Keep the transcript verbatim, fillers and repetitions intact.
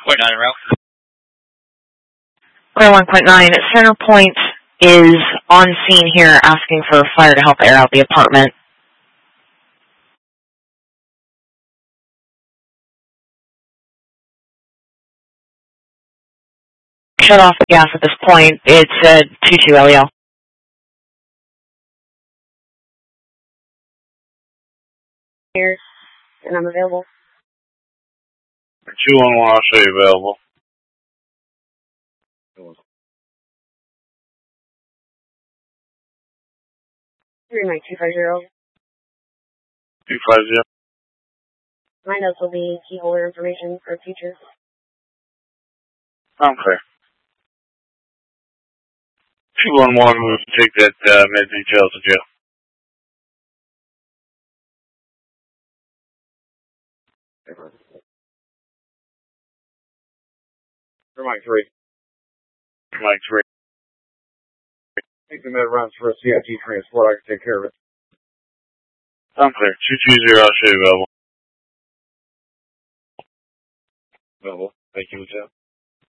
Point nine route. Row one point nine. Center Point is on scene here asking for fire to help air out the apartment. Shut off the gas at this point. It's uh, two two L E L. Here, and I'm available. two one one, I'll show you available. Three nine two five zero. two five zero. My notes will be key holder information for future. I'm clear. two one one, we'll take that uh, med detail to jail. For Mike three. Mike three. Take the med runs for a C I T transport. I can take care of it. I'm clear. two two zero, I'll show you available. Available. Thank you, Lieutenant.